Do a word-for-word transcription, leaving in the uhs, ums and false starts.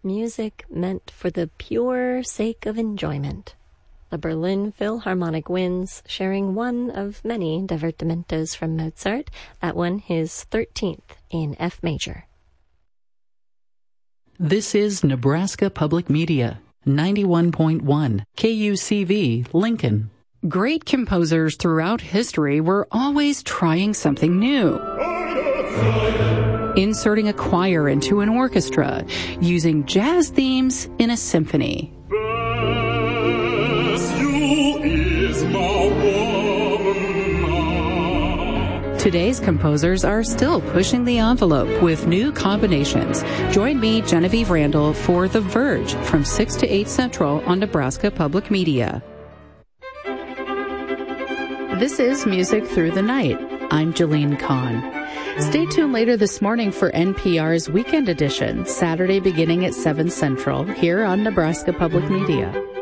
music meant for the pure sake of enjoyment. The Berlin Philharmonic Winds, sharing one of many divertimentos from Mozart, that one his thirteenth in F major. This is Nebraska Public Media, ninety-one point one, K U C V, Lincoln. Great composers throughout history were always trying something new. Inserting a choir into an orchestra, using jazz themes in a symphony. Today's composers are still pushing the envelope with new combinations. Join me, Genevieve Randall, for The Verge from six to eight Central on Nebraska Public Media. This is Music Through the Night. I'm Jalene Kahn. Stay tuned later this morning for N P R's Weekend Edition, Saturday beginning at seven Central, here on Nebraska Public Media.